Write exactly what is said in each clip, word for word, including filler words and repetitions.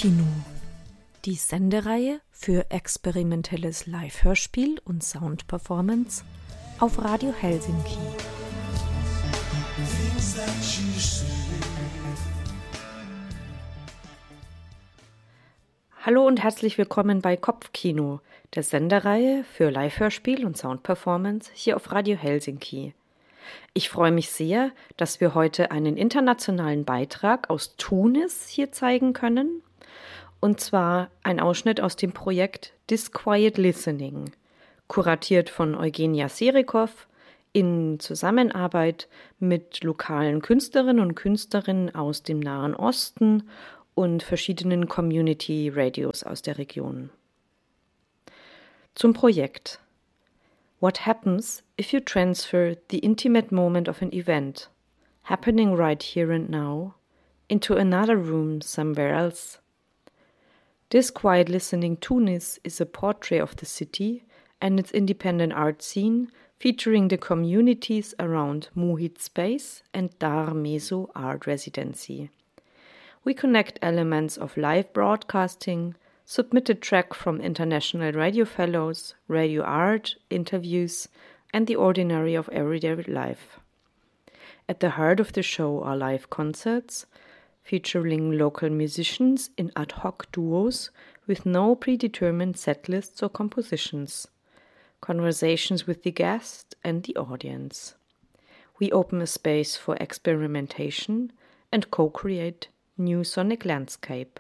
Kopfkino, die Sendereihe für experimentelles Live-Hörspiel und Sound-Performance auf Radio Helsinki. Hallo und herzlich willkommen bei Kopfkino, der Sendereihe für Live-Hörspiel und Sound-Performance hier auf Radio Helsinki. Ich freue mich sehr, dass wir heute einen internationalen Beitrag aus Tunis hier zeigen können. Und zwar ein Ausschnitt aus dem Projekt Disquiet Listening, kuratiert von Eugenia Serikov in Zusammenarbeit mit lokalen Künstlerinnen und Künstlerinnen aus dem Nahen Osten und verschiedenen Community-Radios aus der Region. Zum Projekt. What happens if you transfer the intimate moment of an event, happening right here and now, into another room somewhere else? Disquiet Listening Tunis is a portrait of the city and its independent art scene, featuring the communities around Muhit Space and Dar Meso Art Residency. We connect elements of live broadcasting, submitted track from international radio fellows, radio art, interviews, and the ordinary of everyday life. At the heart of the show are live concerts, featuring local musicians in ad hoc duos with no predetermined set lists or compositions, conversations with the guest and the audience. We open a space for experimentation and co-create new sonic landscape.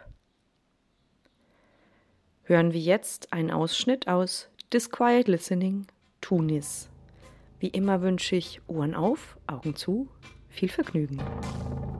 Hören wir jetzt einen Ausschnitt aus Disquiet Listening Tunis. Wie immer wünsche ich Ohren auf, Augen zu, viel Vergnügen.